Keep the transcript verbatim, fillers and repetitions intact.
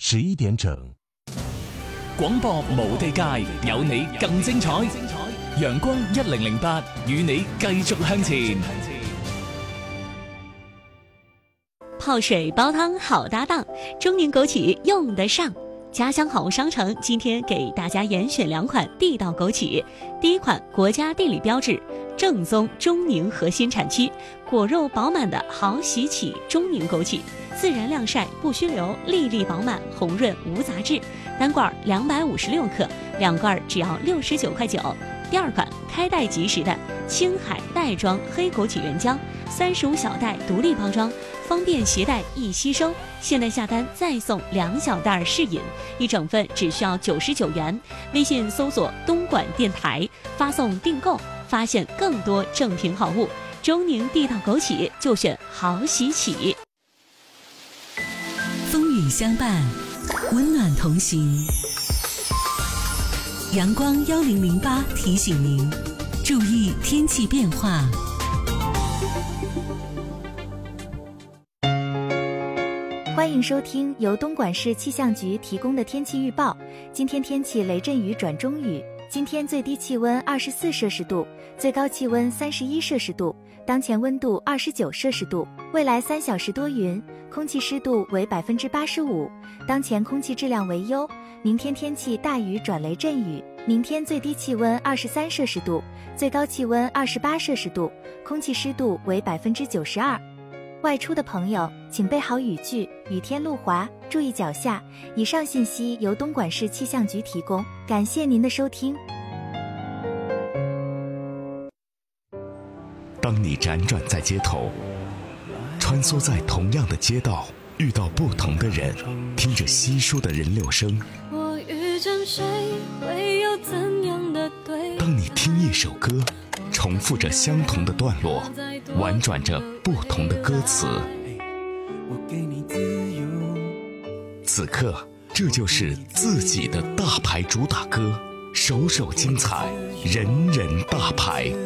十一點整。 廣播無地界，有你更精彩。陽光一零零八，與你繼續向前。 泡水煲湯好搭檔，中寧枸杞用得上。家鄉好物商城今天給大家嚴選兩款地道枸杞。第一款國家地理標誌，正宗中寧核心產區，果肉飽滿的好喜啟中寧枸杞，自然晾曬不虛流，粒粒飽滿，紅潤無雜質。單罐兩百五十六克，兩罐只要六十九塊九。第二款開袋即食的青海袋裝黑枸杞原漿，三十五小袋獨立包裝，方便攜帶易吸收。現在下單再送兩小袋試飲，一整份只需要九十九元。微信搜索東莞電台，發送訂購，發現更多正品好物。中寧地道枸杞就選好喜啟。 風雨相伴，溫暖同行。陽光一零零八提醒您注意天氣變化。 歡迎收聽由東莞市氣象局提供的天氣預報。今天天氣雷陣雨轉中雨，今天最低氣溫二十四攝氏度，最高氣溫三十一攝氏度，當前溫度二十九攝氏度。未來三小時多雲，空氣濕度為百分之八十五，當前空氣質量為優。明天天氣大雨轉雷陣雨，明天最低氣溫二十三攝氏度，最高氣溫二十八攝氏度，空氣濕度為百分之九十二。外出的朋友請備好雨具，雨天路滑，注意腳下。以上信息由東莞市氣象局提供，感謝您的收聽。 當你輾轉在街頭，穿梭在同樣的街道，遇到不同的人，聽着稀疏的人流聲， 我遇見誰會有怎樣的對。 當你聽一首歌，重複着相同的段落，婉轉着不同的歌詞，此刻這就是自己的大牌主打歌，首首精彩，人人大牌。